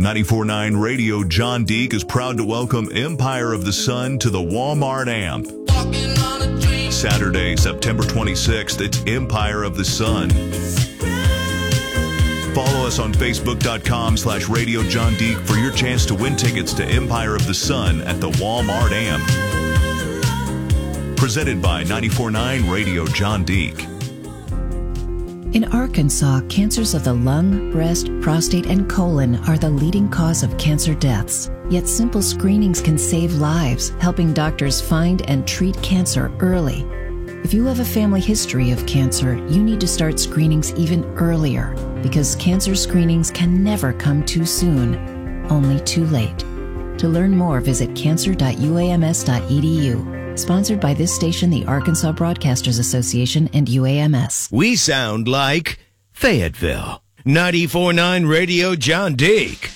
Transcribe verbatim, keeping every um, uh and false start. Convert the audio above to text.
ninety-four point nine Radio John Deek is proud to welcome Empire of the Sun to the Walmart Amp. Saturday, September twenty-sixth, it's Empire of the Sun. Follow us on Facebook.com slash Radio John Deek for your chance to win tickets to Empire of the Sun at the Walmart Amp. Presented by ninety-four point nine Radio John Deek. In Arkansas, cancers of the lung, breast, prostate, and colon are the leading cause of cancer deaths. Yet simple screenings can save lives, helping doctors find and treat cancer early. If you have a family history of cancer, you need to start screenings even earlier, because cancer screenings can never come too soon, only too late. To learn more, visit cancer dot U A M S dot E D U. Sponsored by this station, the Arkansas Broadcasters Association, and U A M S. We sound like Fayetteville. ninety-four point nine Radio John Deek.